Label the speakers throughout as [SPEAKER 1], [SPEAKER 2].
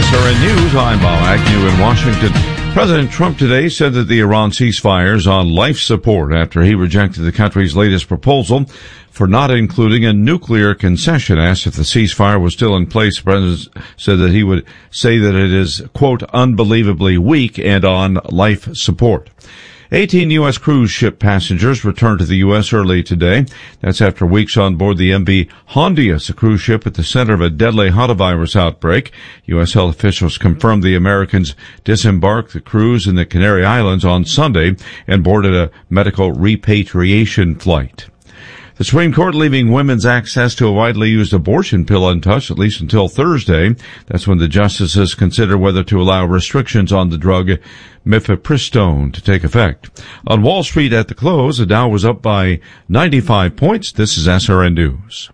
[SPEAKER 1] SRN News, I'm Bob Agnew in Washington. President Trump today said that the Iran ceasefire is on life support after he rejected the country's latest proposal for not including a nuclear concession. Asked if the ceasefire was still in place, the president said that he would say that it is, quote, unbelievably weak and on life support. 18 U.S. cruise ship passengers returned to the U.S. early today. That's after weeks on board the MV Hondias, a cruise ship at the center of a deadly hantavirus outbreak. U.S. health officials confirmed the Americans disembarked the cruise in the Canary Islands on Sunday and boarded a medical repatriation flight. The Supreme Court leaving women's access to a widely used abortion pill untouched, at least until Thursday. That's when the justices consider whether to allow restrictions on the drug mifepristone to take effect. On Wall Street at the close, the Dow was up by 95 points. This is SRN News.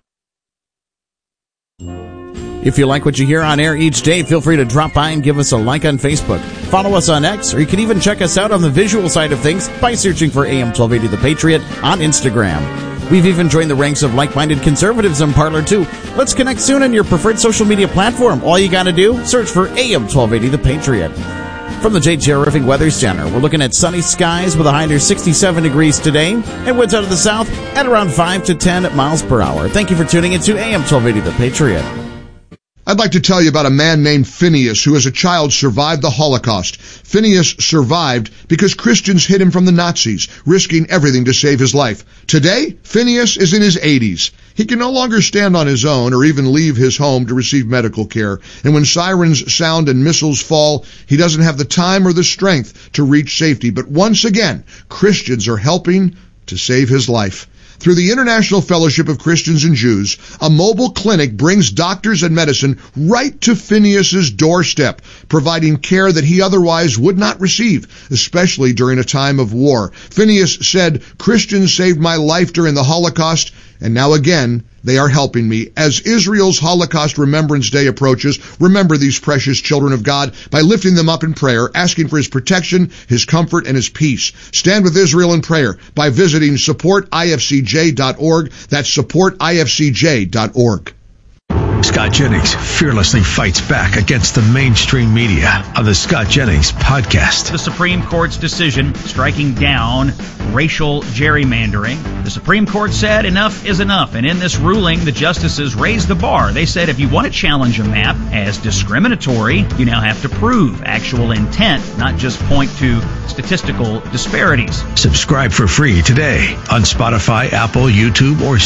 [SPEAKER 2] If you like what you hear on air each day, feel free to drop by and give us a like on Facebook. Follow us on X, or you can even check us out on the visual side of things by searching for AM 1280 The Patriot on Instagram. We've even joined the ranks of like-minded conservatives on Parler, too. Let's connect soon on your preferred social media platform. All you got to do, search for AM 1280 The Patriot. From the JTR Roofing Weather Center, we're looking at sunny skies with a high near 67 degrees today, and winds out of the south at around 5 to 10 miles per hour. Thank you for tuning into AM 1280 The Patriot.
[SPEAKER 3] I'd like to tell you about a man named Phineas who as a child survived the Holocaust. Phineas survived because Christians hid him from the Nazis, risking everything to save his life. Today, Phineas is in his 80s. He can no longer stand on his own or even leave his home to receive medical care. And when sirens sound and missiles fall, he doesn't have the time or the strength to reach safety. But once again, Christians are helping to save his life. Through the International Fellowship of Christians and Jews, a mobile clinic brings doctors and medicine right to Phineas's doorstep, providing care that he otherwise would not receive, especially during a time of war. Phineas said, "Christians saved my life during the Holocaust, and now again, they are helping me." As Israel's Holocaust Remembrance Day approaches, remember these precious children of God by lifting them up in prayer, asking for his protection, his comfort, and his peace. Stand with Israel in prayer by visiting supportifcj.org. That's supportifcj.org.
[SPEAKER 4] Scott Jennings fearlessly fights back against the mainstream media on the Scott Jennings podcast.
[SPEAKER 5] The Supreme Court's decision striking down racial gerrymandering. The Supreme Court said enough is enough, and in this ruling, the justices raised the bar. They said if you want to challenge a map as discriminatory, you now have to prove actual intent, not just point to statistical disparities.
[SPEAKER 4] Subscribe for free today on Spotify, Apple, YouTube, or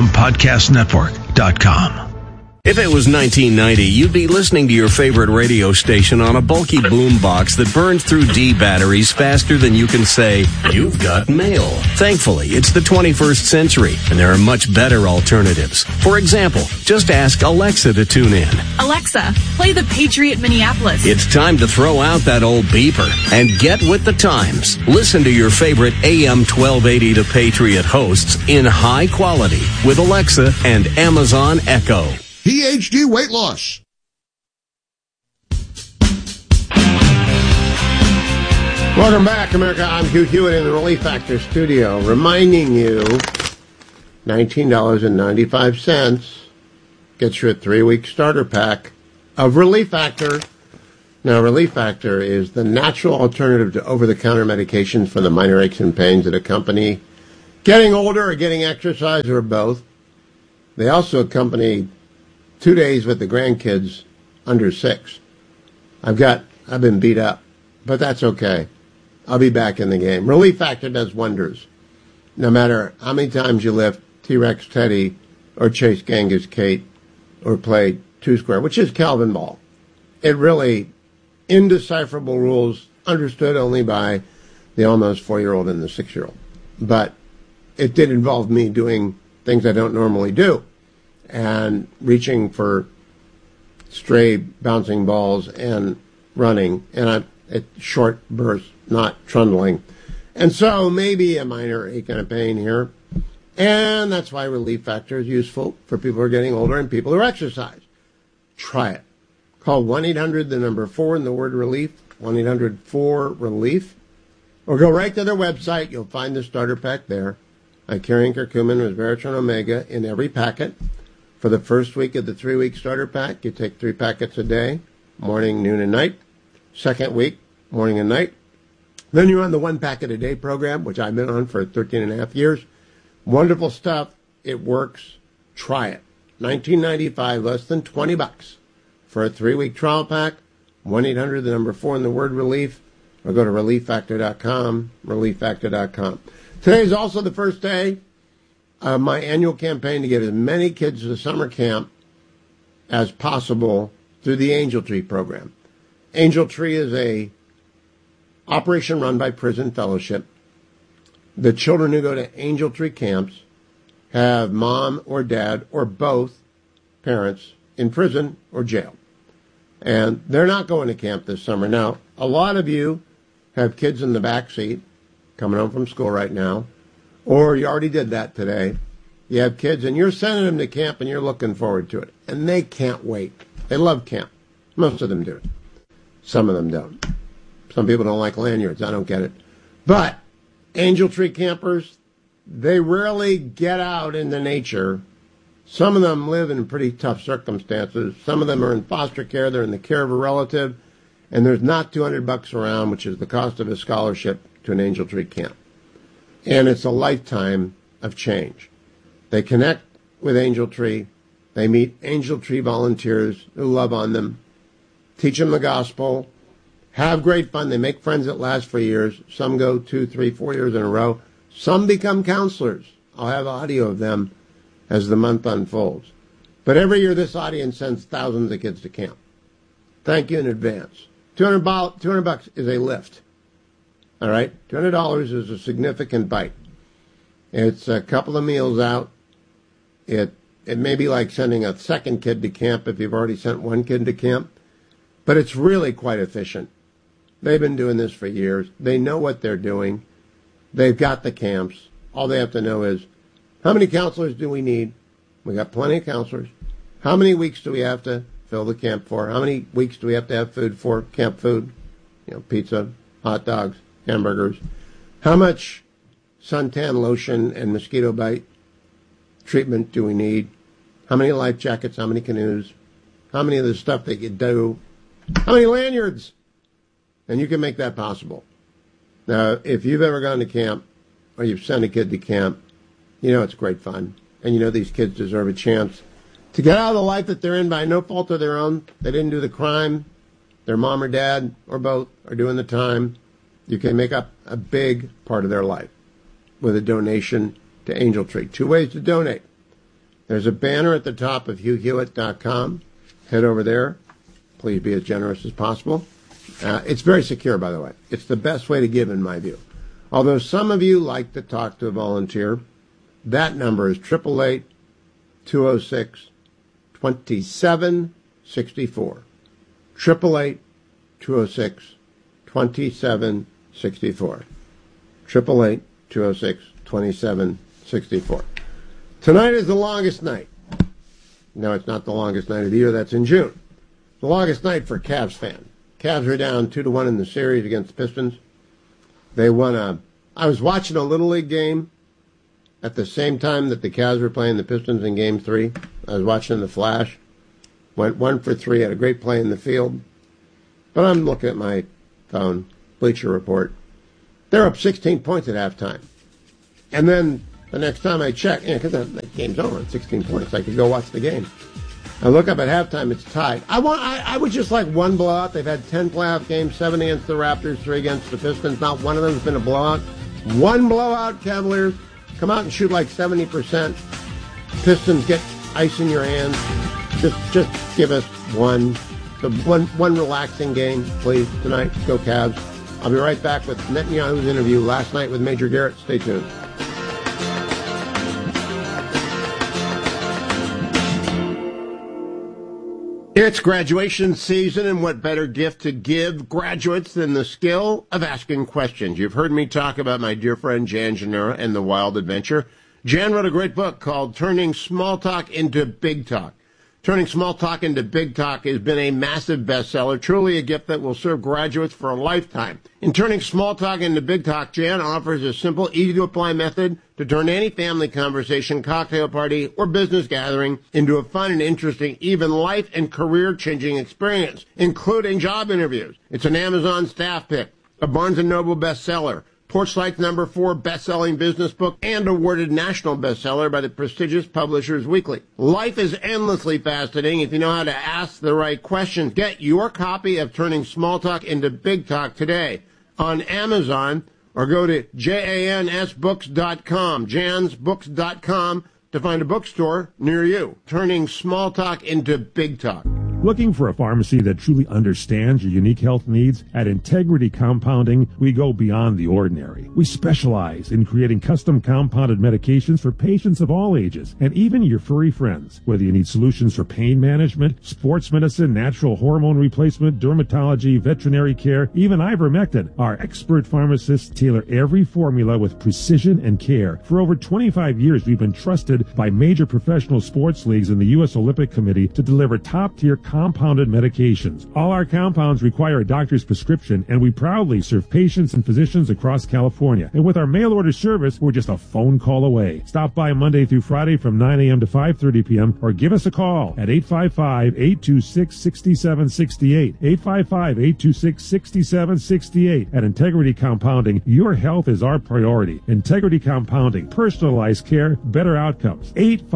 [SPEAKER 4] SalemPodcastNetwork.com.
[SPEAKER 6] If it was 1990, you'd be listening to your favorite radio station on a bulky boombox that burns through D batteries faster than you can say, "You've got mail." Thankfully, it's the 21st century, and there are much better alternatives. For example, just ask Alexa to tune in.
[SPEAKER 7] Alexa, play the Patriot Minneapolis.
[SPEAKER 6] It's time to throw out that old beeper and get with the times. Listen to your favorite AM 1280 The Patriot hosts in high quality with Alexa and Amazon Echo.
[SPEAKER 3] PhD weight loss.
[SPEAKER 8] Welcome back, America. I'm Hugh Hewitt in the Relief Factor studio, reminding you $19.95 gets you a 3-week starter pack of Relief Factor. Now, Relief Factor is the natural alternative to over-the-counter medications for the minor aches and pains that accompany getting older or getting exercise or both. They also accompany 2 days with the grandkids under 6. I've been beat up, but that's okay. I'll be back in the game. Relief Factor does wonders. No matter how many times you lift T-Rex Teddy or Chase Genghis Kate or play 2-square, which is Calvin ball. It really, indecipherable rules understood only by the almost 4-year-old and the 6-year-old. But it did involve me doing things I don't normally do, and reaching for stray bouncing balls and running, and at short bursts, not trundling. And so maybe a minor ache and a pain here. And that's why Relief Factor is useful for people who are getting older and people who exercise. Try it. Call 1-800, the number 4 and the word relief, 1-800-4-RELIEF. Or go right to their website. You'll find the starter pack there. I carry curcumin with Veritron Omega in every packet. For the first week of the 3-week starter pack, you take 3 packets a day. morning, noon, and night. Second week, morning and night. Then you're on the One Packet a Day program, which I've been on for 13 and a half years. Wonderful stuff. It works. Try it. $19.95, less than $20 for a 3-week trial pack. 1-800, the number 4 in the word relief, or go to relieffactor.com, relieffactor.com. Today is also the first day of my annual campaign to get as many kids to summer camp as possible through the Angel Tree program. Angel Tree is a operation run by Prison Fellowship. The children who go to Angel Tree camps have mom or dad or both parents in prison or jail. And they're not going to camp this summer. Now, a lot of you have kids in the back seat coming home from school right now, or you already did that today. You have kids and you're sending them to camp and you're looking forward to it. And they can't wait. They love camp. Most of them do. Some of them don't. Some people don't like lanyards. I don't get it. But Angel Tree campers, they rarely get out into nature. Some of them live in pretty tough circumstances. Some of them are in foster care. They're in the care of a relative. And there's not $200 around, which is the cost of a scholarship to an Angel Tree camp. And it's a lifetime of change. They connect with Angel Tree. They meet Angel Tree volunteers who love on them, teach them the gospel, have great fun. They make friends that last for years. Some go 2, 3, 4 years in a row. Some become counselors. I'll have audio of them as the month unfolds. But every year this audience sends thousands of kids to camp. Thank you in advance. $200 is a lift. All right? $200 is a significant bite. It's a couple of meals out. It may be like sending a second kid to camp if you've already sent one kid to camp. But it's really quite efficient. They've been doing this for years. They know what they're doing. They've got the camps. All they have to know is, how many counselors do we need? We got plenty of counselors. How many weeks do we have to fill the camp for? How many weeks do we have to have food for? Camp food. Pizza, hot dogs, hamburgers. How much suntan lotion and mosquito bite treatment do we need? How many life jackets? How many canoes? How many of the stuff that you do? How many lanyards? And you can make that possible. Now, if you've ever gone to camp or you've sent a kid to camp, you know it's great fun. And you know these kids deserve a chance to get out of the life that they're in by no fault of their own. They didn't do the crime. Their mom or dad or both are doing the time. You can make up a big part of their life with a donation to Angel Tree. 2 ways to donate. There's a banner at the top of HughHewitt.com. Head over there. Please be as generous as possible. It's very secure, by the way. It's the best way to give, in my view. Although some of you like to talk to a volunteer, that number is 888-206-2764. 888-206-2764. 888-206-2764. Tonight is the longest night. No, it's not the longest night of the year. That's in June. The longest night for Cavs fan. Cavs are down 2-1 in the series against the Pistons. They won I was watching a Little League game at the same time that the Cavs were playing the Pistons in Game 3. I was watching the Flash. Went 1 for 3, had a great play in the field. But I'm looking at my phone, Bleacher Report. They're up 16 points at halftime. And then the next time I check, because the game's over at 16 points, I could go watch the game. I look up at halftime, it's tied. I would just like one blowout. They've had 10 playoff games, 7 against the Raptors, 3 against the Pistons. Not one of them has been a blowout. One blowout, Cavaliers. Come out and shoot like 70%. Pistons get ice in your hands. Just give us one relaxing game, please, tonight. Go Cavs. I'll be right back with Netanyahu's interview last night with Major Garrett. Stay tuned. It's graduation season, and what better gift to give graduates than the skill of asking questions? You've heard me talk about my dear friend Jan Janura and the Wild Adventure. Jan wrote a great book called Turning Small Talk into Big Talk. Turning Small Talk into Big Talk has been a massive bestseller, truly a gift that will serve graduates for a lifetime. In Turning Small Talk into Big Talk, Jan offers a simple, easy-to-apply method to turn any family conversation, cocktail party, or business gathering into a fun and interesting, even life and career-changing experience, including job interviews. It's an Amazon staff pick, a Barnes & Noble bestseller, Porchlight's #4 best-selling business book, and awarded national bestseller by the prestigious Publishers Weekly. Life is endlessly fascinating if you know how to ask the right questions. Get your copy of Turning Small Talk into Big Talk today on Amazon, or go to jansbooks.com, jansbooks.com, to find a bookstore near you. Turning Small Talk into Big Talk.
[SPEAKER 9] Looking for a pharmacy that truly understands your unique health needs? At Integrity Compounding, we go beyond the ordinary. We specialize in creating custom compounded medications for patients of all ages, and even your furry friends. Whether you need solutions for pain management, sports medicine, natural hormone replacement, dermatology, veterinary care, even ivermectin, our expert pharmacists tailor every formula with precision and care. For over 25 years, we've been trusted by major professional sports leagues and the U.S. Olympic Committee to deliver top-tier compounded medications. All our compounds require a doctor's prescription, and we proudly serve patients and physicians across California. And with our mail order service, we're just a phone call away. Stop by Monday through Friday from 9 a.m. to 5:30 p.m. or give us a call at 855-826-6768. 855-826-6768. At Integrity Compounding, your health is our priority. Integrity Compounding, personalized care, better outcomes.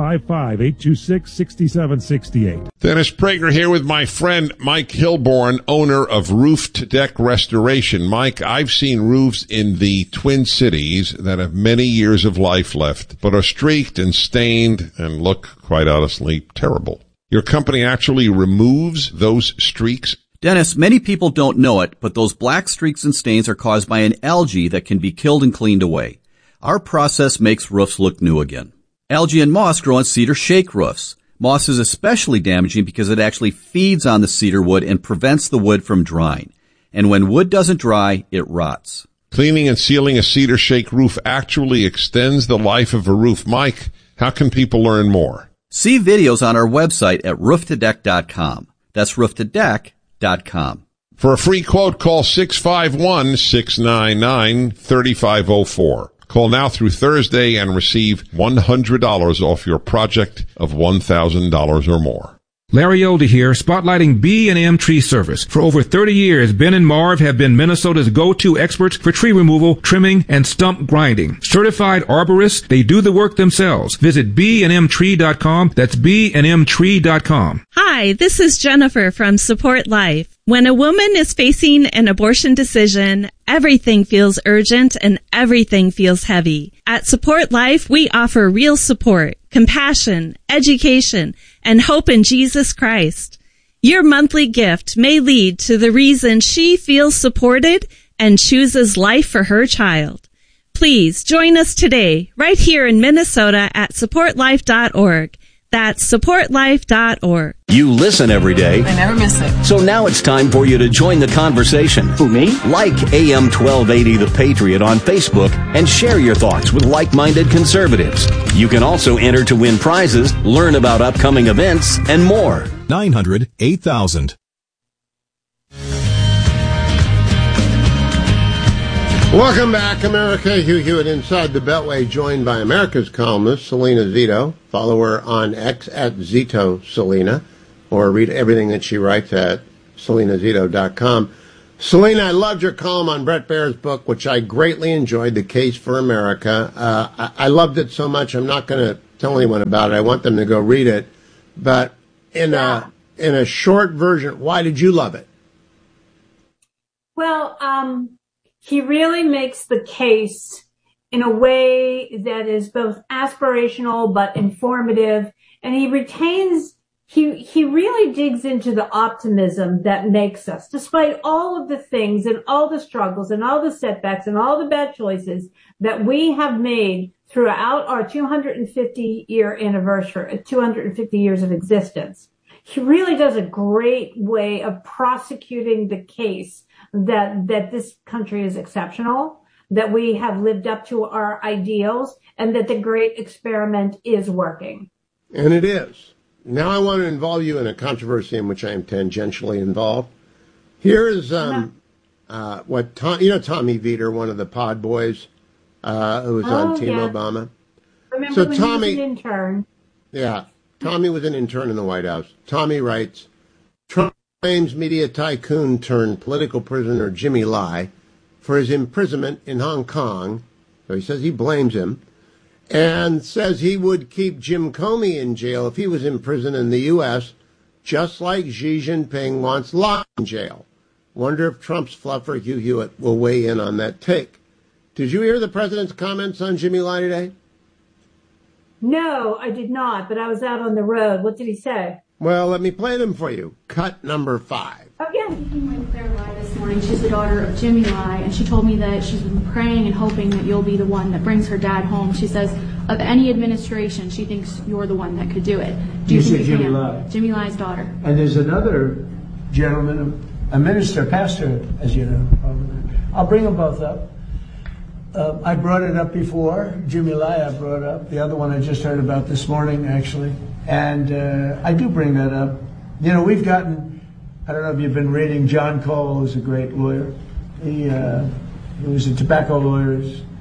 [SPEAKER 9] 855-826-6768.
[SPEAKER 10] Dennis Prager here with my friend Mike Hilborn, owner of Roof to Deck Restoration. Mike, I've seen roofs in the Twin Cities that have many years of life left, but are streaked and stained and look, quite honestly, terrible. Your company actually removes those streaks?
[SPEAKER 11] Dennis, many people don't know it, but those black streaks and stains are caused by an algae that can be killed and cleaned away. Our process makes roofs look new again. Algae and moss grow on cedar shake roofs. Moss is especially damaging because it actually feeds on the cedar wood and prevents the wood from drying. And when wood doesn't dry, it rots.
[SPEAKER 10] Cleaning and sealing a cedar shake roof actually extends the life of a roof. Mike, how can people learn more?
[SPEAKER 11] See videos on our website at rooftodeck.com. That's rooftodeck.com.
[SPEAKER 10] For a free quote, call 651-699-3504. Call now through Thursday and receive $100 off your project of $1,000 or more.
[SPEAKER 12] Larry Older here, spotlighting B&M Tree Service. For over 30 years, Ben and Marv have been Minnesota's go-to experts for tree removal, trimming, and stump grinding. Certified arborists, they do the work themselves. Visit bnmtree.com. That's bnmtree.com.
[SPEAKER 13] Hi, this is Jennifer from Support Life. When a woman is facing an abortion decision, everything feels urgent and everything feels heavy. At Support Life, we offer real support, compassion, education, and hope in Jesus Christ. Your monthly gift may lead to the reason she feels supported and chooses life for her child. Please join us today, right here in Minnesota at supportlife.org. That's supportlife.org.
[SPEAKER 6] You listen every day.
[SPEAKER 14] I never miss it.
[SPEAKER 6] So now it's time for you to join the conversation.
[SPEAKER 14] Who, me?
[SPEAKER 6] Like AM 1280 The Patriot on Facebook and share your thoughts with like-minded conservatives. You can also enter to win prizes, learn about upcoming events, and more.
[SPEAKER 15] 900-8000.
[SPEAKER 8] Welcome back, America. Hugh Hewitt inside the Beltway, joined by America's columnist, Selena Zito. Follow her on X at Zito Selena, or read everything that she writes at selenazito.com. Selena, I loved your column on Bret Baier's book, which I greatly enjoyed, The Case for America. I loved it so much, I'm not going to tell anyone about it. I want them to go read it. But in a short version, why did you love it?
[SPEAKER 16] Well, he really makes the case in a way that is both aspirational but informative, and he really digs into the optimism that makes us, despite all of the things and all the struggles and all the setbacks and all the bad choices that we have made throughout our 250-year anniversary, 250 years of existence. He really does a great way of prosecuting the case that this country is exceptional, that we have lived up to our ideals, and that the great experiment is working.
[SPEAKER 8] And it is. Now I want to involve you in a controversy in which I am tangentially involved. Here is what Tommy Vietor, one of the pod boys, who was on Team Obama.
[SPEAKER 16] Remember when Tommy he was an intern?
[SPEAKER 8] Yeah, Tommy was an intern in the White House. Tommy writes, Trump blames media tycoon turned political prisoner Jimmy Lai for his imprisonment in Hong Kong. So he says he blames him and says he would keep Jim Comey in jail if he was in prison in the U.S., just like Xi Jinping wants Lai in jail. Wonder if Trump's fluffer Hugh Hewitt will weigh in on that take. Did you hear the president's comments on Jimmy Lai today?
[SPEAKER 16] No, I did not, but I was out on the road. What did he say?
[SPEAKER 8] Well, let me play them for you. Cut number 5.
[SPEAKER 16] Oh, yeah.
[SPEAKER 14] Speaking with Claire Lai this morning, she's the daughter of Jimmy Lai, and she told me that she's been praying and hoping that you'll be the one that brings her dad home. She says of any administration, she thinks you're the one that could do it. Do you think
[SPEAKER 17] Jimmy Lai?
[SPEAKER 14] Jimmy Lai's daughter.
[SPEAKER 17] And there's another gentleman, a minister, pastor, as you know. I'll bring them both up. I brought it up before. Jimmy Lai I brought up. The other one I just heard about this morning, actually. And I do bring that up. You know, we've gotten, I don't know if you've been reading, John Cole, who's a great lawyer. He was a tobacco lawyer.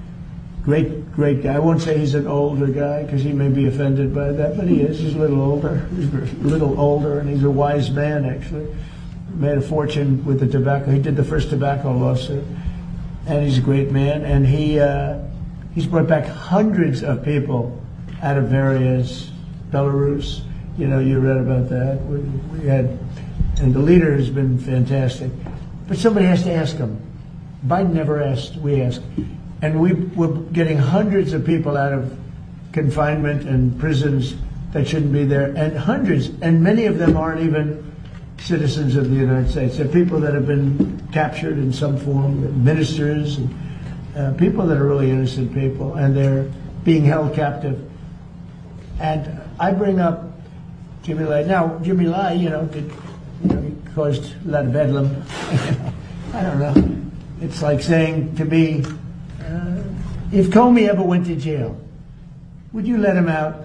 [SPEAKER 17] Great guy. I won't say he's an older guy because he may be offended by that, but he is. He's a little older. And he's a wise man, actually. Made a fortune with the tobacco. He did the first tobacco lawsuit. And he's a great man, and he's brought back hundreds of people out of various Belarus. You know, you read about that. We had, and the leader has been fantastic. But somebody has to ask him. Biden never asked. We asked, and we're getting hundreds of people out of confinement and prisons that shouldn't be there, and hundreds, and many of them aren't even citizens of the United States. They're people that have been captured in some form, ministers, and people that are really innocent people, and they're being held captive. And I bring up Jimmy Lai. Now, Jimmy Lai, he caused a lot of bedlam. I don't know. It's like saying to me, if Comey ever went to jail, would you let him out?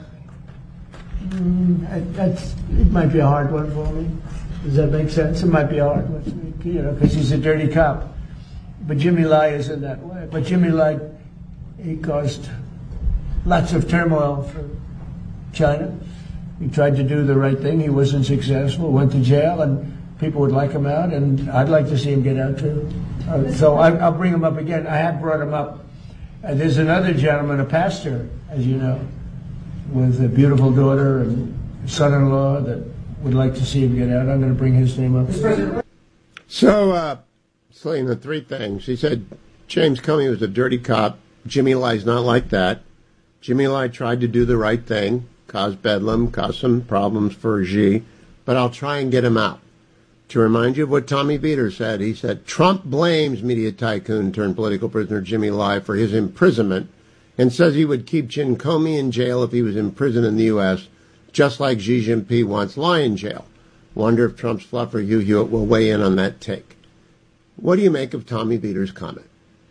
[SPEAKER 17] It might be a hard one for me. Does that make sense? It might be hard, because he's a dirty cop. But Jimmy Lai isn't that way. But Jimmy Lai, he caused lots of turmoil for China. He tried to do the right thing. He wasn't successful, went to jail, and people would like him out, and I'd like to see him get out too. So I'll bring him up again. I have brought him up. There's another gentleman, a pastor, as you know, with a beautiful daughter and son-in-law that would like to see him get out. I'm going to bring his name up.
[SPEAKER 8] So, Selena, 3 things. He said James Comey was a dirty cop. Jimmy Lai's not like that. Jimmy Lai tried to do the right thing, caused bedlam, caused some problems for Xi, but I'll try and get him out. To remind you of what Tommy Vietor said, he said, Trump blames media tycoon turned political prisoner Jimmy Lai for his imprisonment and says he would keep Jim Comey in jail if he was in prison in the U.S., just like Xi Jinping wants Lai in jail. Wonder if Trump's fluffer Hugh Hewitt will weigh in on that take. What do you make of Tommy Vietor's comment?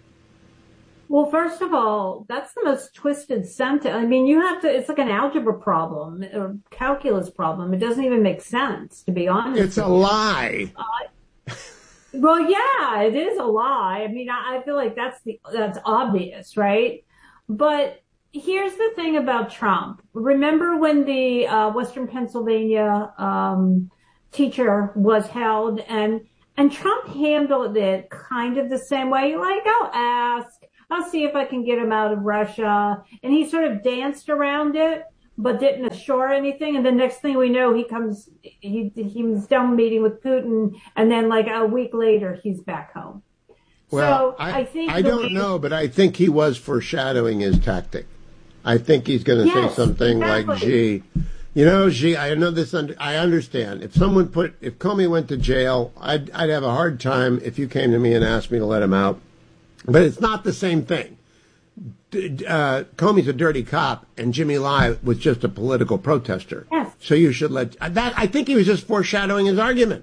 [SPEAKER 16] Well, first of all, that's the most twisted sentence. I mean, it's like an algebra problem or calculus problem. It doesn't even make sense, to be honest.
[SPEAKER 8] It's a lie.
[SPEAKER 16] Well, yeah, it is a lie. I mean, I feel like that's obvious, right? But here's the thing about Trump. Remember when the Western Pennsylvania teacher was held, and Trump handled it kind of the same way. Like, I'll see if I can get him out of Russia. And he sort of danced around it, but didn't assure anything. And the next thing we know, he was done meeting with Putin, and then like a week later, he's back home.
[SPEAKER 8] Well,
[SPEAKER 16] so I
[SPEAKER 8] don't know, but I think he was foreshadowing his tactic. I think he's going to say something like, Xi, Xi, I know this, I understand. If Comey went to jail, I'd have a hard time if you came to me and asked me to let him out. But it's not the same thing. Comey's a dirty cop, and Jimmy Lai was just a political protester.
[SPEAKER 16] Yes.
[SPEAKER 8] So you should let that. I think he was just foreshadowing his argument.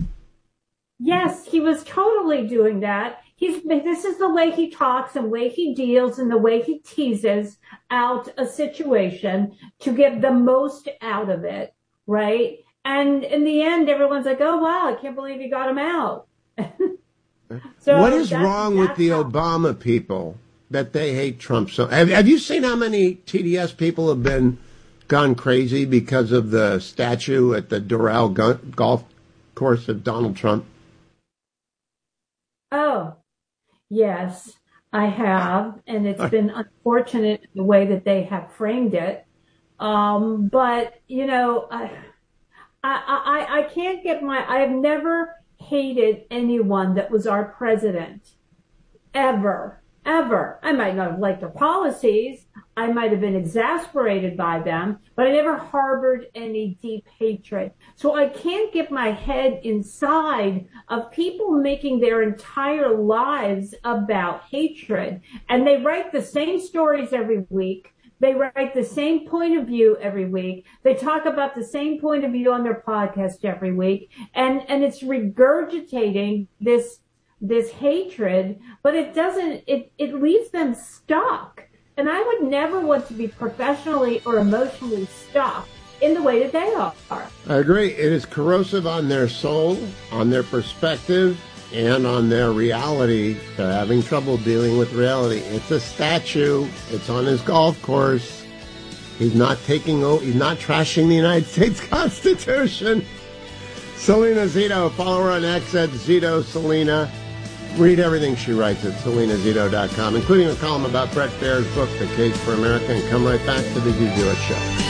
[SPEAKER 16] Yes, he was totally doing that. This is the way he talks and way he deals and the way he teases out a situation to get the most out of it right? And in the end, everyone's like, oh, wow, I can't believe you got him out. So
[SPEAKER 8] what is wrong with the Obama people that they hate Trump so? Have you seen how many TDS people have been gone crazy because of the statue at the Doral golf course of Donald Trump?
[SPEAKER 16] Oh, yes, I have. And it's been unfortunate the way that they have framed it. But, you know, I can't get I have never hated anyone that was our president. Ever. I might not have liked their policies. I might have been exasperated by them, but I never harbored any deep hatred. So I can't get my head inside of people making their entire lives about hatred. And they write the same stories every week. They write the same point of view every week. They talk about the same point of view on their podcast every week. And it's regurgitating this hatred, but it leaves them stuck. And I would never want to be professionally or emotionally stuck in the way that they are.
[SPEAKER 8] I agree. It is corrosive on their soul, on their perspective, and on their reality. They're having trouble dealing with reality. It's a statue. It's on his golf course. He's not trashing the United States Constitution. Selena Zito, follow her on X at Zito Selena. Read everything she writes at selenazito.com, including a column about Bret Baier's book, The Case for America, and come right back to the Hugh Hewitt Show.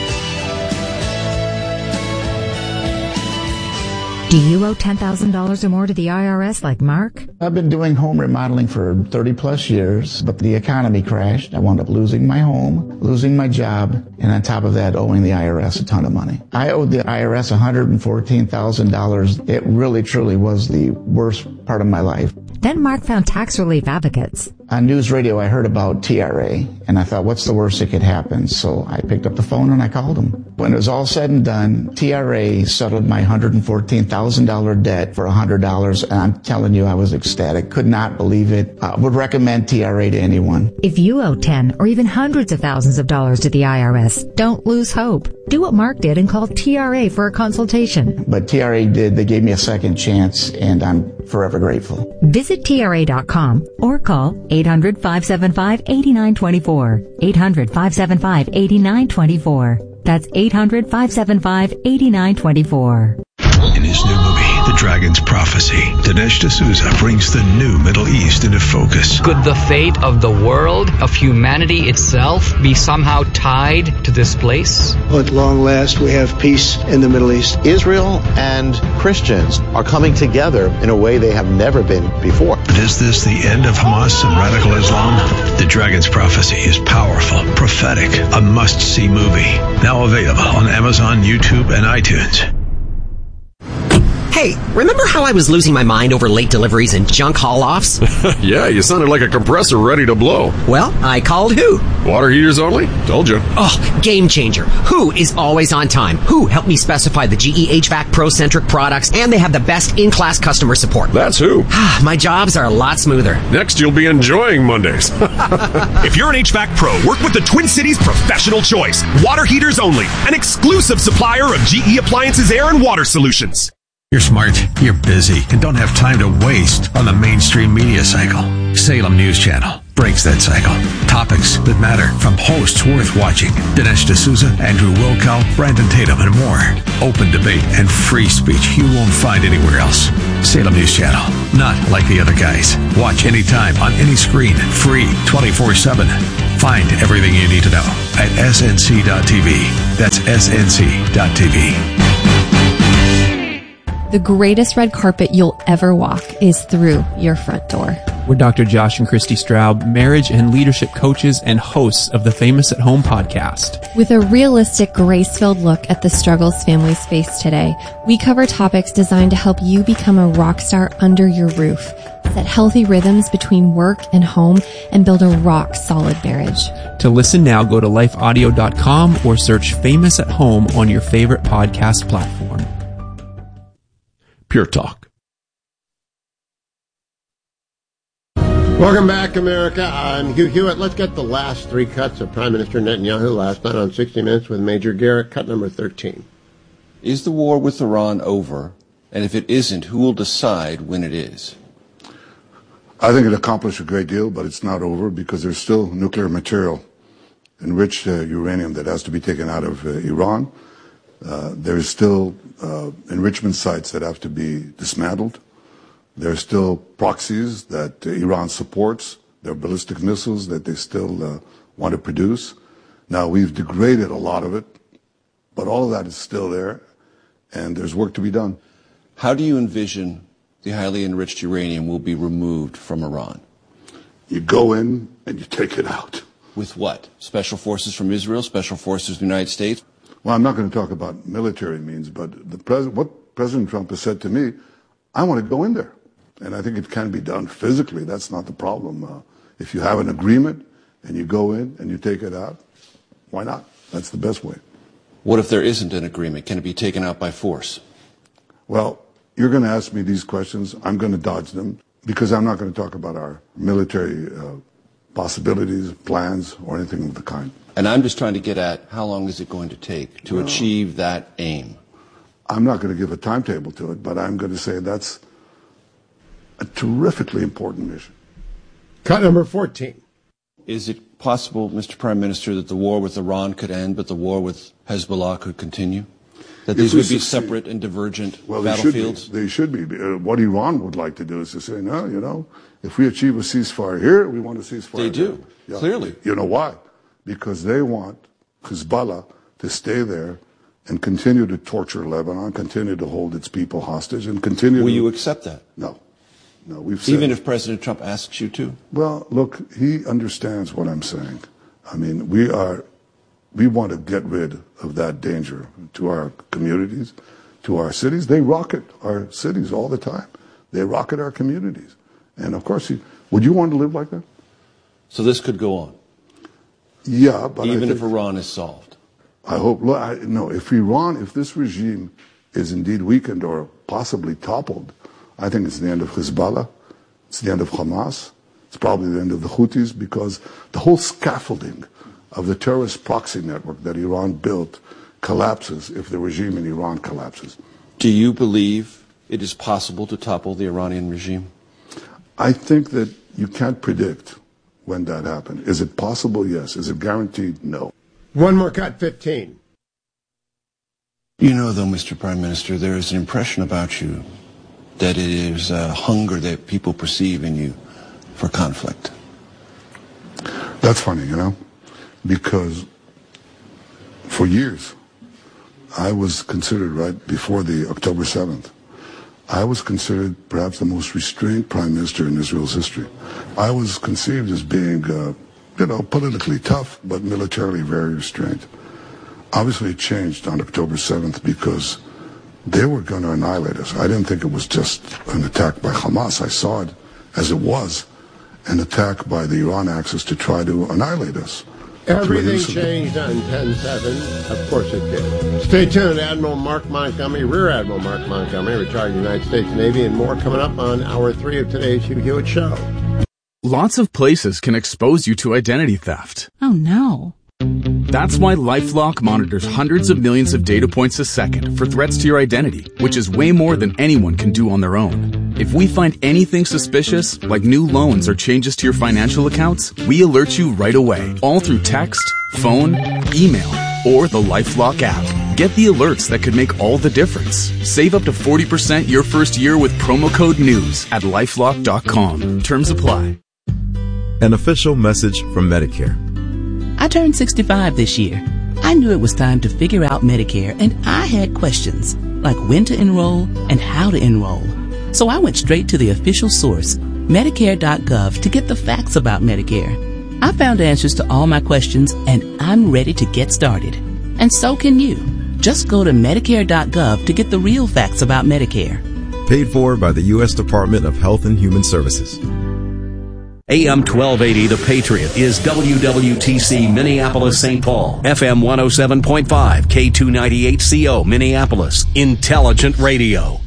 [SPEAKER 18] Do you owe $10,000 or more to the IRS like Mark?
[SPEAKER 19] I've been doing home remodeling for 30 plus years, but the economy crashed. I wound up losing my home, losing my job, and on top of that, owing the IRS a ton of money. I owed the IRS $114,000. It really, truly was the worst part of my life.
[SPEAKER 18] Then Mark found Tax Relief Advocates.
[SPEAKER 19] On news radio, I heard about TRA, and I thought, what's the worst that could happen? So I picked up the phone and I called them. When it was all said and done, TRA settled my $114,000 debt for $100, and I'm telling you, I was ecstatic. Could not believe it. Would recommend TRA to anyone.
[SPEAKER 18] If you owe 10 or even hundreds of thousands of dollars to the IRS, don't lose hope. Do what Mark did and call TRA for a consultation.
[SPEAKER 19] But TRA did. They gave me a second chance, and I'm forever grateful.
[SPEAKER 18] Visit TRA.com or call 800-575-8924. 800-575-8924. That's 800-575-8924.
[SPEAKER 4] In his new movie, The Dragon's Prophecy, Dinesh D'Souza brings the new Middle East into focus.
[SPEAKER 20] Could the fate of the world, of humanity itself, be somehow tied to this place?
[SPEAKER 21] At long last, we have peace in the Middle East.
[SPEAKER 22] Israel and Christians are coming together in a way they have never been before.
[SPEAKER 4] But is this the end of Hamas and radical Islam? The Dragon's Prophecy is powerful, prophetic, a must-see movie. Now available on Amazon, YouTube, and iTunes.
[SPEAKER 23] Hey, remember how I was losing my mind over late deliveries and junk haul-offs?
[SPEAKER 24] Yeah, you sounded like a compressor ready to blow.
[SPEAKER 23] Well, I called Who.
[SPEAKER 24] Water heaters only? Told you.
[SPEAKER 23] Oh, game changer. Who is always on time. Who helped me specify the GE HVAC Pro-centric products, and they have the best in-class customer support.
[SPEAKER 24] That's Who.
[SPEAKER 23] My jobs are a lot smoother.
[SPEAKER 24] Next, you'll be enjoying Mondays.
[SPEAKER 25] If you're an HVAC pro, work with the Twin Cities Professional Choice. Water heaters only. An exclusive supplier of GE Appliances Air and Water Solutions.
[SPEAKER 4] You're smart, you're busy, and don't have time to waste on the mainstream media cycle. Salem News Channel breaks that cycle. Topics that matter from hosts worth watching. Dinesh D'Souza, Andrew Wilkow, Brandon Tatum, and more. Open debate and free speech you won't find anywhere else. Salem News Channel. Not like the other guys. Watch anytime on any screen. Free 24/7. Find everything you need to know at snc.tv. That's snc.tv.
[SPEAKER 26] The greatest red carpet you'll ever walk is through your front door.
[SPEAKER 27] We're Dr. Josh and Christy Straub, marriage and leadership coaches and hosts of the Famous at Home podcast.
[SPEAKER 26] With a realistic, grace-filled look at the struggles families face today, we cover topics designed to help you become a rock star under your roof, set healthy rhythms between work and home, and build a rock-solid marriage.
[SPEAKER 27] To listen now, go to lifeaudio.com or search Famous at Home on your favorite podcast platform.
[SPEAKER 24] Pure Talk.
[SPEAKER 8] Welcome back, America. I'm Hugh Hewitt. Let's get the last three cuts of Prime Minister Netanyahu last night on 60 Minutes with Major Garrett, cut number 13.
[SPEAKER 1] Is the war with Iran over? And if it isn't, who will decide when it is?
[SPEAKER 2] I think it accomplished a great deal, but it's not over because there's still nuclear material, enriched uranium that has to be taken out of Iran. There's still enrichment sites that have to be dismantled. There's still proxies that Iran supports. There are ballistic missiles that they still want to produce. Now, we've degraded a lot of it, but all of that is still there, and there's work to be done.
[SPEAKER 1] How do you envision the highly enriched uranium will be removed from Iran?
[SPEAKER 2] You go in and you take it out.
[SPEAKER 1] With what? Special forces from Israel? Special forces from the United States?
[SPEAKER 2] Well, I'm not going to talk about military means, but what President Trump has said to me, I want to go in there. And I think it can be done physically. That's not the problem. If you have an agreement and you go in and you take it out, why not? That's the best way.
[SPEAKER 1] What if there isn't an agreement? Can it be taken out by force?
[SPEAKER 2] Well, you're going to ask me these questions. I'm going to dodge them because I'm not going to talk about our military possibilities, plans, or anything of the kind.
[SPEAKER 1] And I'm just trying to get at how long is it going to take to achieve that aim?
[SPEAKER 2] I'm not going to give a timetable to it, but I'm going to say that's a terrifically important mission.
[SPEAKER 8] Cut number 14.
[SPEAKER 1] Is it possible, Mr. Prime Minister, that the war with Iran could end, but the war with Hezbollah could continue? That these would be separate and divergent battlefields?
[SPEAKER 2] They should be. What Iran would like to do is to say, no, if we achieve a ceasefire here, we want a ceasefire
[SPEAKER 1] They do, clearly.
[SPEAKER 2] You know why? Because they want Hezbollah to stay there and continue to torture Lebanon, continue to hold its people hostage, and continue
[SPEAKER 1] Will you accept that?
[SPEAKER 2] No. No, we've said...
[SPEAKER 1] Even if President Trump asks you to?
[SPEAKER 2] Well, look, he understands what I'm saying. I mean, we want to get rid of that danger to our communities, to our cities. They rocket our cities all the time. They rocket our communities. And of course, would you want to live like that?
[SPEAKER 1] So this could go on?
[SPEAKER 2] Yeah, but
[SPEAKER 1] even if Iran is solved?
[SPEAKER 2] I hope, no, if this regime is indeed weakened or possibly toppled, I think it's the end of Hezbollah, it's the end of Hamas, it's probably the end of the Houthis, because the whole scaffolding of the terrorist proxy network that Iran built collapses if the regime in Iran collapses.
[SPEAKER 1] Do you believe it is possible to topple the Iranian regime?
[SPEAKER 2] I think that you can't predict when that happens. Is it possible? Yes. Is it guaranteed? No.
[SPEAKER 8] One more cut, 15.
[SPEAKER 1] You know, though, Mr. Prime Minister, there is an impression about you that it is a hunger that people perceive in you for conflict.
[SPEAKER 2] That's funny, because for years I was considered, right before the October 7th, I was considered perhaps the most restrained prime minister in Israel's history. I was conceived as being, politically tough, but militarily very restrained. Obviously, it changed on October 7th because they were going to annihilate us. I didn't think it was just an attack by Hamas. I saw it as it was, an attack by the Iran axis to try to annihilate us.
[SPEAKER 8] Everything changed on 10/7. Of course it did. Stay tuned. Admiral Mark Montgomery, Rear Admiral Mark Montgomery, retired United States Navy, and more coming up on Hour 3 of today's Hugh Hewitt Show.
[SPEAKER 3] Lots of places can expose you to identity theft.
[SPEAKER 5] Oh, no.
[SPEAKER 3] That's why LifeLock monitors hundreds of millions of data points a second for threats to your identity, which is way more than anyone can do on their own. If we find anything suspicious, like new loans or changes to your financial accounts, we alert you right away, all through text, phone, email, or the LifeLock app. Get the alerts that could make all the difference. Save up to 40% your first year with promo code NEWS at LifeLock.com. Terms apply.
[SPEAKER 15] An official message from Medicare.
[SPEAKER 7] I turned 65 this year. I knew it was time to figure out Medicare, and I had questions, like when to enroll and how to enroll. So I went straight to the official source, Medicare.gov, to get the facts about Medicare. I found answers to all my questions, and I'm ready to get started. And so can you. Just go to Medicare.gov to get the real facts about Medicare.
[SPEAKER 15] Paid for by the U.S. Department of Health and Human Services.
[SPEAKER 6] AM 1280, The Patriot, is WWTC Minneapolis, St. Paul. FM 107.5, K298CO, Minneapolis. Intelligent radio.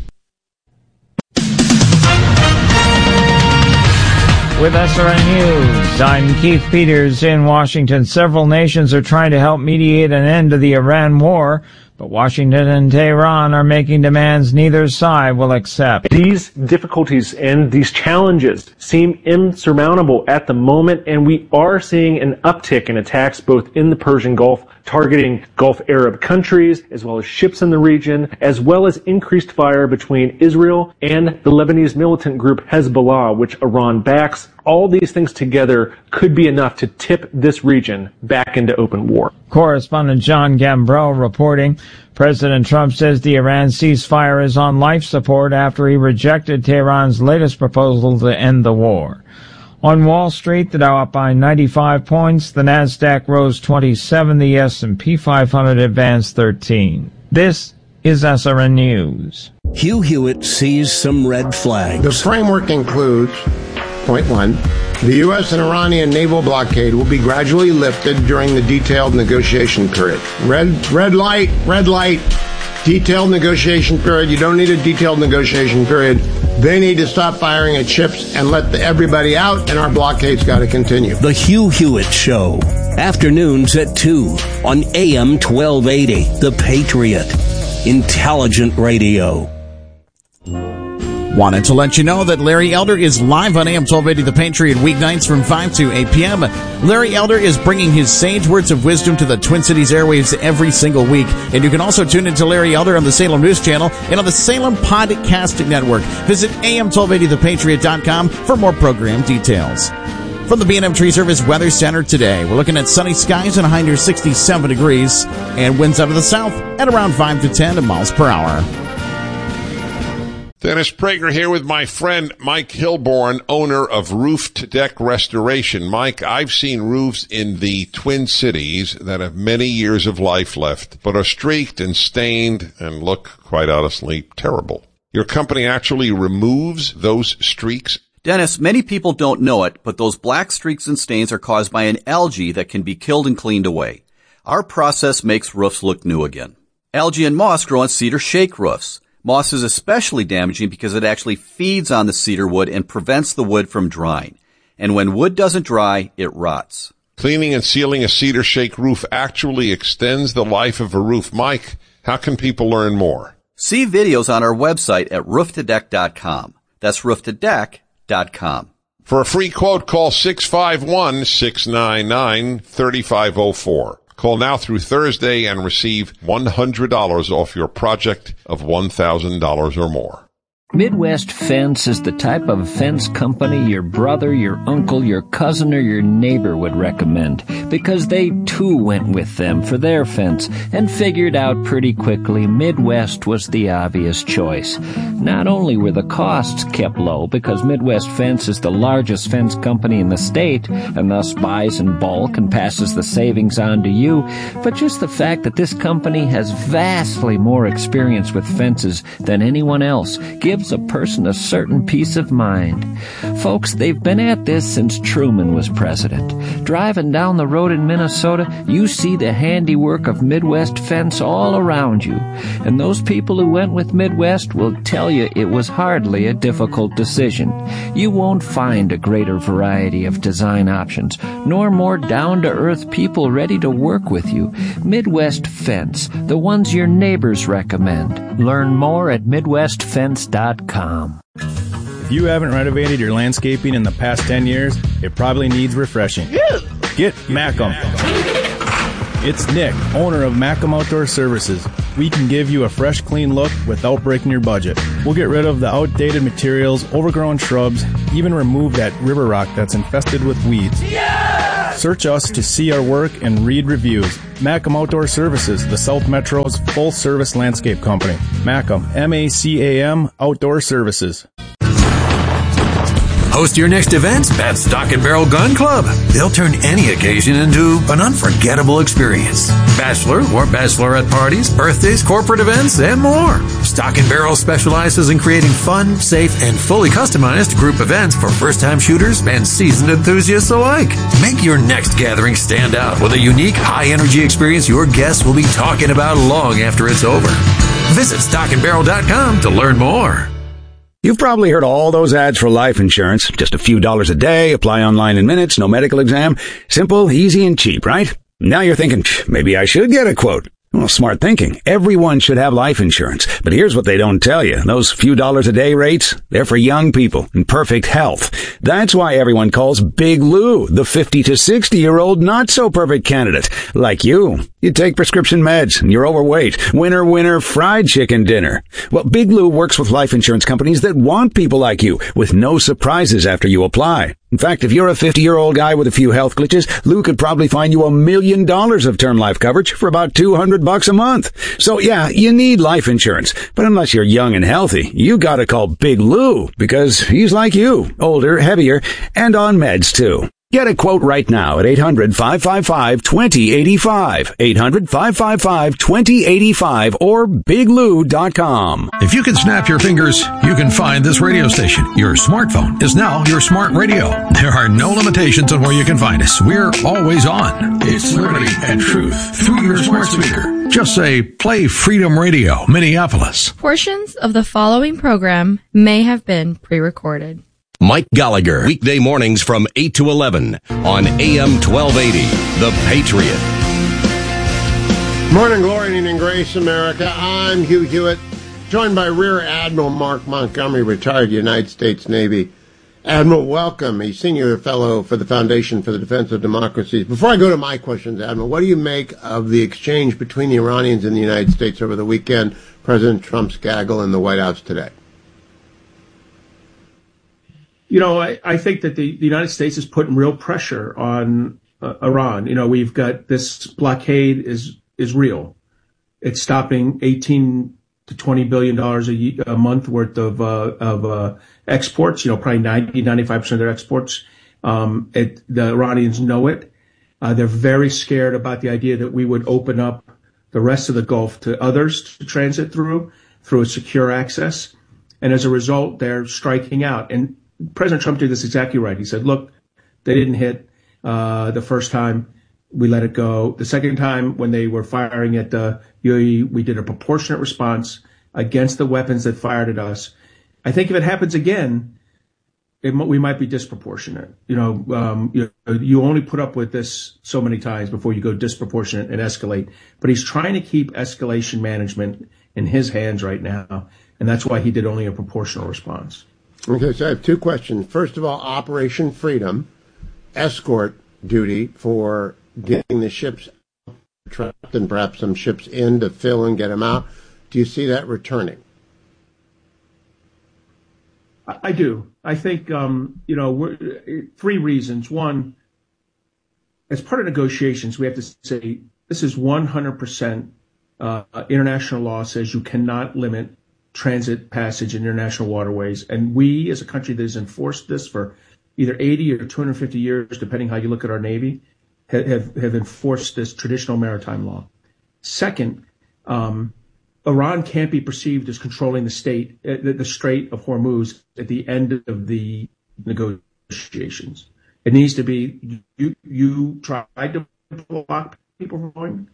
[SPEAKER 9] With SRN News, I'm Keith Peters in Washington. Several nations are trying to help mediate an end to the Iran war. But Washington and Tehran are making demands neither side will accept.
[SPEAKER 5] These difficulties and these challenges seem insurmountable at the moment, and we are seeing an uptick in attacks both in the Persian Gulf, targeting Gulf Arab countries, as well as ships in the region, as well as increased fire between Israel and the Lebanese militant group Hezbollah, which Iran backs. All these things together could be enough to tip this region back into open war.
[SPEAKER 9] Correspondent John Gambreau reporting. President Trump says the Iran ceasefire is on life support after he rejected Tehran's latest proposal to end the war. On Wall Street, the Dow up by 95 points, the Nasdaq rose 27, the S&P 500 advanced 13. This is SRN News.
[SPEAKER 6] Hugh Hewitt sees some red flags.
[SPEAKER 8] The framework includes, point one, the U.S. and Iranian naval blockade will be gradually lifted during the detailed negotiation period. Red light, detailed negotiation period. You don't need a detailed negotiation period. They need to stop firing at ships and let everybody out, and our blockade's got to continue.
[SPEAKER 6] The Hugh Hewitt Show. Afternoons at 2 on AM 1280. The Patriot. Intelligent radio.
[SPEAKER 10] Wanted to let you know that Larry Elder is live on AM 1280 The Patriot weeknights from 5 to 8 p.m. Larry Elder is bringing his sage words of wisdom to the Twin Cities airwaves every single week. And you can also tune into Larry Elder on the Salem News Channel and on the Salem Podcasting Network. Visit am1280thepatriot.com for more program details. From the B&M Tree Service Weather Center today, we're looking at sunny skies and a high near 67 degrees and winds out of the south at around 5 to 10 miles per hour.
[SPEAKER 11] Dennis Prager here with my friend Mike Hilborn, owner of Roof to Deck Restoration. Mike, I've seen roofs in the Twin Cities that have many years of life left, but are streaked and stained and look, quite honestly, terrible. Your company actually removes those streaks?
[SPEAKER 12] Dennis, many people don't know it, but those black streaks and stains are caused by an algae that can be killed and cleaned away. Our process makes roofs look new again. Algae and moss grow on cedar shake roofs. Moss is especially damaging because it actually feeds on the cedar wood and prevents the wood from drying. And when wood doesn't dry, it rots.
[SPEAKER 11] Cleaning and sealing a cedar shake roof actually extends the life of a roof. Mike, how can people learn more?
[SPEAKER 12] See videos on our website at rooftodeck.com. That's rooftodeck.com.
[SPEAKER 11] For a free quote, call 651-699-3504. Call now through Thursday and receive $100 off your project of $1,000 or more.
[SPEAKER 13] Midwest Fence is the type of fence company your brother, your uncle, your cousin, or your neighbor would recommend, because they too went with them for their fence and figured out pretty quickly Midwest was the obvious choice. Not only were the costs kept low because Midwest Fence is the largest fence company in the state and thus buys in bulk and passes the savings on to you, but just the fact that this company has vastly more experience with fences than anyone else gives a person a certain peace of mind. Folks, they've been at this since Truman was president. Driving down the road in Minnesota, you see the handiwork of Midwest Fence all around you. And those people who went with Midwest will tell you it was hardly a difficult decision. You won't find a greater variety of design options, nor more down-to-earth people ready to work with you. Midwest Fence, the ones your neighbors recommend. Learn more at MidwestFence.com.
[SPEAKER 14] If you haven't renovated your landscaping in the past 10 years, it probably needs refreshing. Get Macam. It's Nick, owner of Macam Outdoor Services. We can give you a fresh, clean look without breaking your budget. We'll get rid of the outdated materials, overgrown shrubs, even remove that river rock that's infested with weeds. Search us to see our work and read reviews. Macam Outdoor Services, the South Metro's full-service landscape company. Macam, M-A-C-A-M, Outdoor Services.
[SPEAKER 4] Host your next event at Stock and Barrel Gun Club. They'll turn any occasion into an unforgettable experience. Bachelor or bachelorette parties, birthdays, corporate events, and more. Stock and Barrel specializes in creating fun, safe, and fully customized group events for first-time shooters and seasoned enthusiasts alike. Make your next gathering stand out with a unique, high-energy experience your guests will be talking about long after it's over. Visit stockandbarrel.com to learn more.
[SPEAKER 17] You've probably heard all those ads for life insurance. Just a few dollars a day, apply online in minutes, no medical exam. Simple, easy, and cheap, right? Now you're thinking, maybe I should get a quote. Well, smart thinking. Everyone should have life insurance. But here's what they don't tell you. Those few dollars a day rates, they're for young people in perfect health. That's why everyone calls Big Lou the 50 to 60-year-old not-so-perfect candidate. Like you. You take prescription meds and you're overweight. Winner, fried chicken dinner. Well, Big Lou works with life insurance companies that want people like you with no surprises after you apply. In fact, if you're a 50-year-old guy with a few health glitches, Lou could probably find you $1 million of term life coverage for about $200 a month. So yeah, you need life insurance. But unless you're young and healthy, you gotta call Big Lou because he's like you, older, heavier, and on meds too. Get a quote right now at 800-555-2085, 800-555-2085, or biglou.com.
[SPEAKER 4] If you can snap your fingers, you can find this radio station. Your smartphone is now your smart radio. There are no limitations on where you can find us. We're always on. It's liberty and truth through your smart speaker. Just say, play Freedom Radio, Minneapolis.
[SPEAKER 16] Portions of the following program may have been pre-recorded.
[SPEAKER 6] Mike Gallagher, weekday mornings from 8 to 11 on AM 1280, The Patriot.
[SPEAKER 8] Morning glory and grace, America. I'm Hugh Hewitt, joined by Rear Admiral Mark Montgomery, retired United States Navy. Admiral, welcome. He's Senior Fellow for the Foundation for the Defense of Democracies. Before I go to my questions, Admiral, what do you make of the exchange between the Iranians and the United States over the weekend, President Trump's gaggle in the White House today?
[SPEAKER 18] You know, I think that the United States is putting real pressure on Iran. You know, we've got this blockade is real. It's stopping $18 to $20 billion a month worth of exports. You know, probably 95% of their exports. The Iranians know it. They're very scared about the idea that we would open up the rest of the Gulf to others to transit through a secure access. And as a result, they're striking out. And President Trump did this exactly right. He said, look, they didn't hit the first time. We let it go. The second time when they were firing at the UAE, we did a proportionate response against the weapons that fired at us. I think if it happens again, we might be disproportionate. You only put up with this so many times before you go disproportionate and escalate. But he's trying to keep escalation management in his hands right now. And that's why he did only a proportional response.
[SPEAKER 8] Okay, so I have two questions. First of all, Operation Freedom, escort duty for getting the ships trapped and perhaps some ships in to fill and get them out. Do you see that returning?
[SPEAKER 18] I do. I think, three reasons. One, as part of negotiations, we have to say this is 100% international law says you cannot limit transit passage in international waterways. And we, as a country that has enforced this for either 80 or 250 years, depending how you look at our Navy, have enforced this traditional maritime law. Second, Iran can't be perceived as controlling the Strait of Hormuz at the end of the negotiations. It needs to be, you tried to block people from going.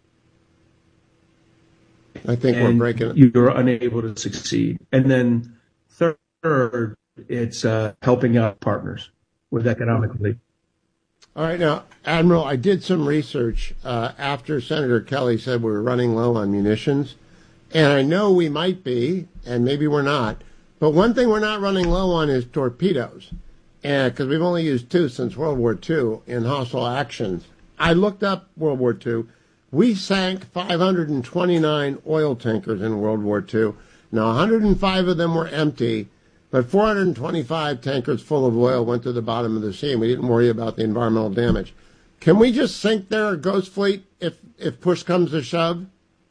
[SPEAKER 8] I think we're breaking it.
[SPEAKER 18] You're unable to succeed. And then third, it's helping out partners with economic relief.
[SPEAKER 8] All right. Now, Admiral, I did some research after Senator Kelly said we were running low on munitions. And I know we might be, and maybe we're not. But one thing we're not running low on is torpedoes. And because we've only used 2 since World War II in hostile actions. I looked up World War II. We sank 529 oil tankers in World War II. Now, 105 of them were empty, but 425 tankers full of oil went to the bottom of the sea, and we didn't worry about the environmental damage. Can we just sink their Ghost Fleet if push comes to shove?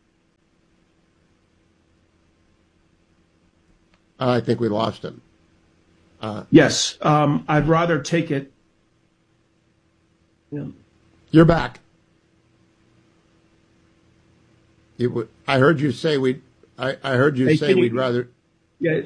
[SPEAKER 8] I think we lost him.
[SPEAKER 18] Yes, I'd rather take it. Yeah.
[SPEAKER 8] You're back. I heard you say we'd. I heard you say we'd rather.
[SPEAKER 18] Yeah.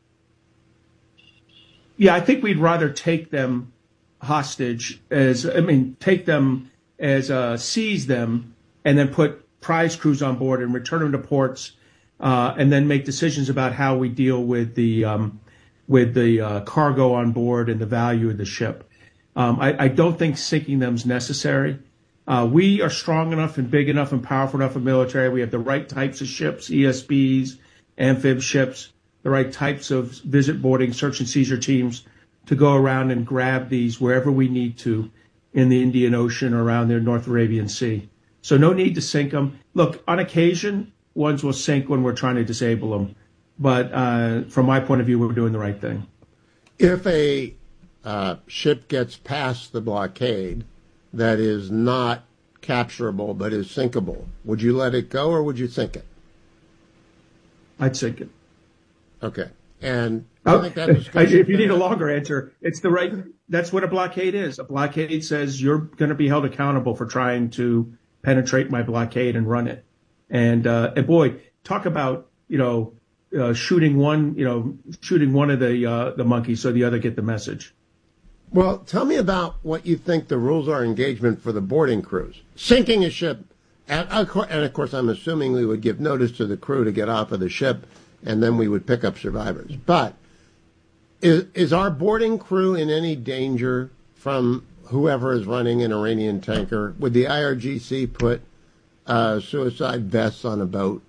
[SPEAKER 18] I think we'd rather take them hostage take them as seize them and then put prize crews on board and return them to ports, and then make decisions about how we deal with the cargo on board and the value of the ship. I don't think sinking them is necessary. We are strong enough and big enough and powerful enough a military. We have the right types of ships, ESBs, amphib ships, the right types of visit boarding, search and seizure teams to go around and grab these wherever we need to in the Indian Ocean or around the North Arabian Sea. So no need to sink them. Look, on occasion, ones will sink when we're trying to disable them. But from my point of view, we're doing the right thing.
[SPEAKER 8] If a ship gets past the blockade that is not capturable but is sinkable, would you let it go or would you sink it?
[SPEAKER 18] I'd sink it.
[SPEAKER 8] Okay. And I think that
[SPEAKER 18] if you need a longer answer, it's the right. That's what a blockade is. A blockade says you're going to be held accountable for trying to penetrate my blockade and run it. And boy, talk about shooting one of the monkeys so the other get the message.
[SPEAKER 8] Well, tell me about what you think the rules are engagement for the boarding crews. Sinking a ship, and of course I'm assuming we would give notice to the crew to get off of the ship, and then we would pick up survivors. But is our boarding crew in any danger from whoever is running an Iranian tanker? Would the IRGC put suicide vests on a boat?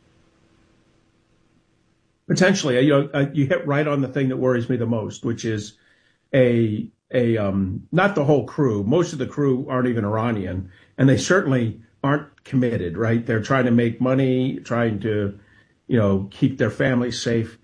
[SPEAKER 18] Potentially. You hit right on the thing that worries me the most, which is not the whole crew. Most of the crew aren't even Iranian, and they certainly aren't committed, right? They're trying to make money, trying to keep their families safe.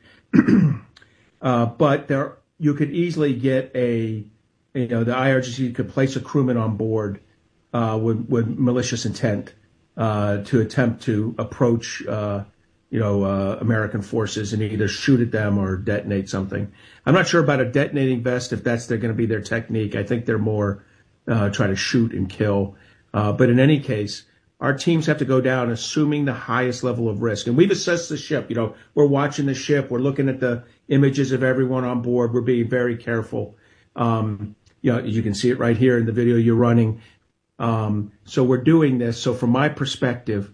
[SPEAKER 18] But you could easily get the IRGC could place a crewman on board with malicious intent to attempt to approach, American forces and either shoot at them or detonate something. I'm not sure about a detonating vest if that's going to be their technique. I think they're more try to shoot and kill. But in any case, our teams have to go down assuming the highest level of risk. And we've assessed the ship. We're watching the ship. We're looking at the images of everyone on board. We're being very careful. You can see it right here in the video you're running. So we're doing this. So from my perspective,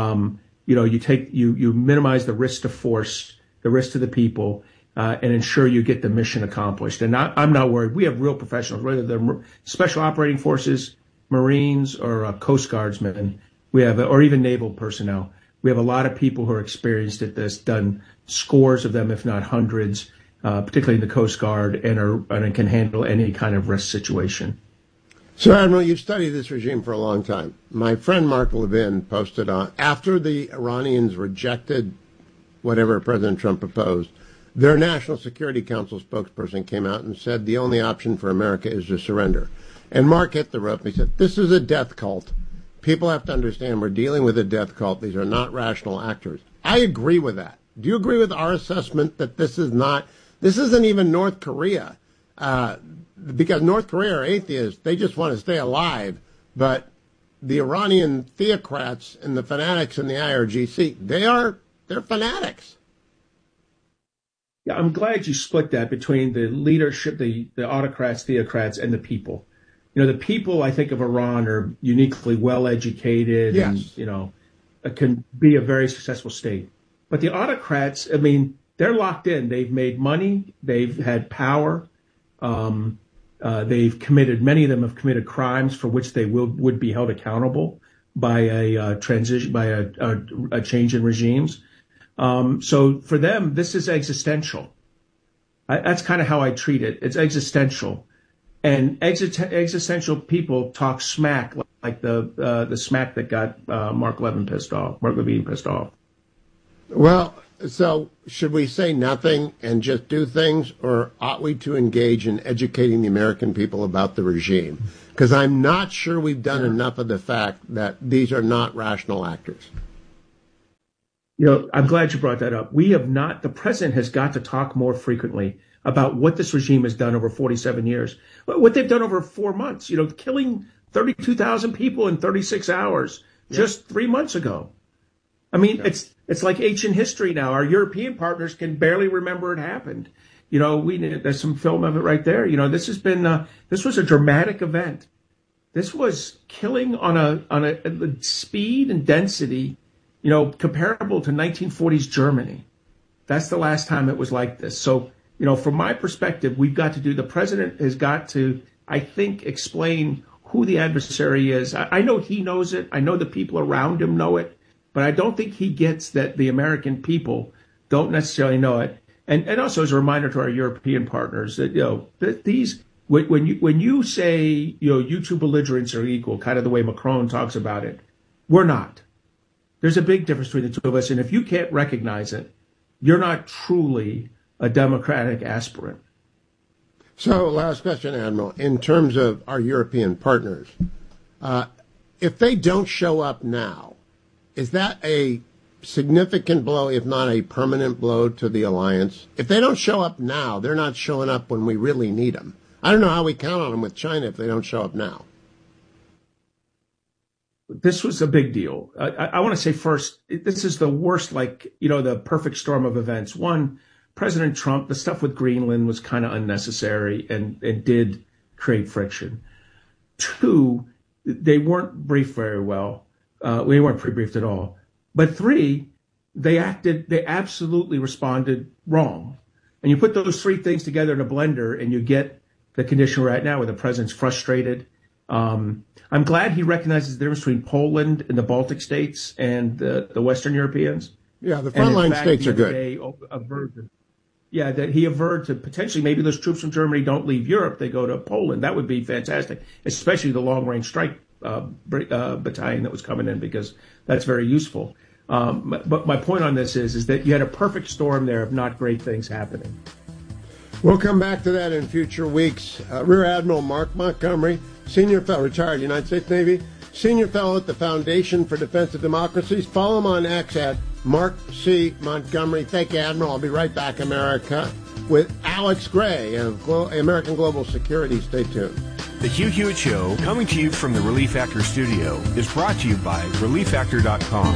[SPEAKER 18] you minimize the risk to force, the risk to the people, and ensure you get the mission accomplished. And I'm not worried. We have real professionals, whether they're special operating forces, Marines, or Coast Guardsmen. We have, or even naval personnel. We have a lot of people who are experienced at this, done scores of them, if not hundreds, particularly in the Coast Guard, and can handle any kind of risk situation.
[SPEAKER 8] So, Admiral, you've studied this regime for a long time. My friend Mark Levin posted on, after the Iranians rejected whatever President Trump proposed, their National Security Council spokesperson came out and said the only option for America is to surrender. And Mark hit the rope. He said, this is a death cult. People have to understand we're dealing with a death cult. These are not rational actors. I agree with that. Do you agree with our assessment that this isn't even North Korea? Because North Korea are atheists. They just want to stay alive. But the Iranian theocrats and the fanatics in the IRGC, they're fanatics.
[SPEAKER 18] Yeah, I'm glad you split that between the leadership, the autocrats, theocrats, and the people. The people, I think, of Iran are uniquely well-educated.
[SPEAKER 8] Yes.
[SPEAKER 18] And, can be a very successful state. But the autocrats, they're locked in. They've made money. They've had power. They've committed, many of them have committed crimes for which they would be held accountable by a transition, by a change in regimes. So for them, this is existential. That's kind of how I treat it. It's existential. And existential people talk smack, like the smack that got Mark Levin pissed off.
[SPEAKER 8] Well, so should we say nothing and just do things, or ought we to engage in educating the American people about the regime? Because I'm not sure we've done enough of the fact that these are not rational actors.
[SPEAKER 18] I'm glad you brought that up. We have not, the president has got to talk more frequently about what this regime has done over 47 years, what they've done over 4 months, killing 32,000 people in 36 hours just 3 months ago. It's like ancient history now. Our European partners can barely remember it happened. There's some film of it right there. This was a dramatic event. This was killing on a speed and density, comparable to 1940s Germany. That's the last time it was like this. So, from my perspective, the president has got to, I think, explain who the adversary is. I know he knows it. I know the people around him know it, but I don't think he gets that the American people don't necessarily know it. And also as a reminder to our European partners that, that these, when you say, you two belligerents are equal, kind of the way Macron talks about it, we're not. There's a big difference between the two of us. And if you can't recognize it, you're not truly a democratic aspirant.
[SPEAKER 8] So, last question, Admiral. In terms of our European partners, if they don't show up now, is that a significant blow, if not a permanent blow, to the alliance? If they don't show up now, they're not showing up when we really need them. I don't know how we count on them with China if they don't show up now.
[SPEAKER 18] This was a big deal. I want to say first, this is the worst, the perfect storm of events. One, President Trump, the stuff with Greenland was kind of unnecessary and did create friction. Two, they weren't briefed very well. We weren't pre-briefed at all. But three, they absolutely responded wrong. And you put those three things together in a blender and you get the condition right now where the president's frustrated. I'm glad he recognizes the difference between Poland and the Baltic states and the Western Europeans.
[SPEAKER 8] Yeah, the frontline states are good.
[SPEAKER 18] That he averred to potentially maybe those troops from Germany don't leave Europe, they go to Poland. That would be fantastic, especially the long-range strike battalion that was coming in, because that's very useful. But my point on this is that you had a perfect storm there of not great things happening.
[SPEAKER 8] We'll come back to that in future weeks. Rear Admiral Mark Montgomery, Senior Fellow, retired United States Navy, Senior Fellow at the Foundation for Defense of Democracies. Follow him on X at Mark C. Montgomery. Thank you, Admiral. I'll be right back, America, with Alex Gray of American Global Security. Stay tuned.
[SPEAKER 19] The Hugh Hewitt Show, coming to you from the Relief Factor studio, is brought to you by ReliefFactor.com.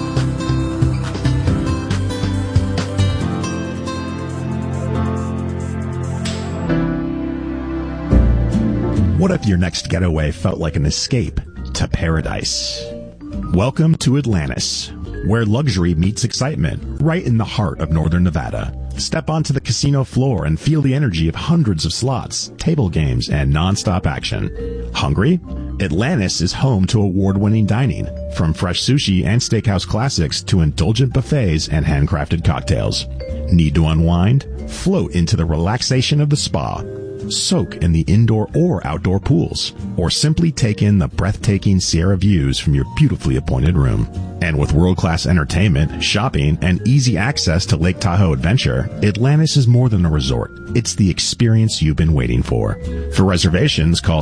[SPEAKER 20] What if your next getaway felt like an escape to paradise? Welcome to Atlantis, where luxury meets excitement, right in the heart of northern Nevada. Step onto the casino floor and feel the energy of hundreds of slots, table games, and non-stop action. Hungry? Atlantis is home to award-winning dining, from fresh sushi and steakhouse classics to indulgent buffets and handcrafted cocktails. Need to unwind? Float into the relaxation of the spa. Soak in the indoor or outdoor pools, or simply take in the breathtaking Sierra views from your beautifully appointed room. And with world-class entertainment, shopping, and easy access to Lake Tahoe Adventure, Atlantis is more than a resort. It's the experience you've been waiting for. For reservations, call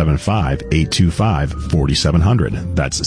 [SPEAKER 20] 775-825-4700. That's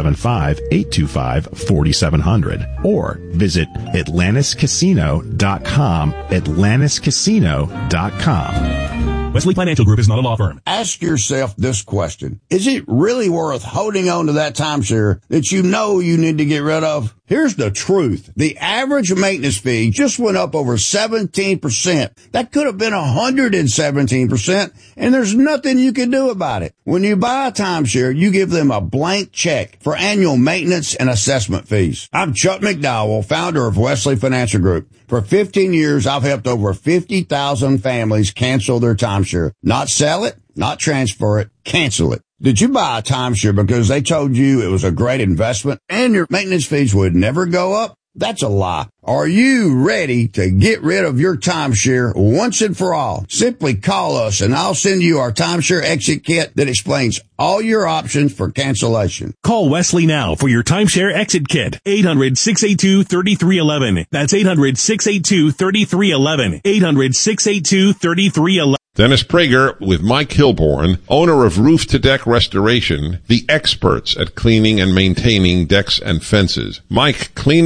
[SPEAKER 20] 775-825-4700. Or visit AtlantisCasino.com, AtlantisCasino.com.
[SPEAKER 21] Wesley Financial Group is not a law firm. Ask yourself this question. Is it really worth holding on to that timeshare that you know you need to get rid of? Here's the truth. The average maintenance fee just went up over 17%. That could have been 117%, and there's nothing you can do about it. When you buy a timeshare, you give them a blank check for annual maintenance and assessment fees. I'm Chuck McDowell, founder of Wesley Financial Group. For 15 years, I've helped over 50,000 families cancel their timeshare. Not sell it, not transfer it, cancel it. Did you buy a timeshare because they told you it was a great investment and your maintenance fees would never go up? That's a lie. Are you ready to get rid of your timeshare once and for all? Simply call us and I'll send you our timeshare exit kit that explains all your options for cancellation. Call Wesley now for your timeshare exit kit. 800-682-3311. That's 800-682-3311. 800-682-3311.
[SPEAKER 11] Dennis Prager with Mike Hilborn, owner of Roof to Deck Restoration, the experts at cleaning and maintaining decks and fences. Mike, clean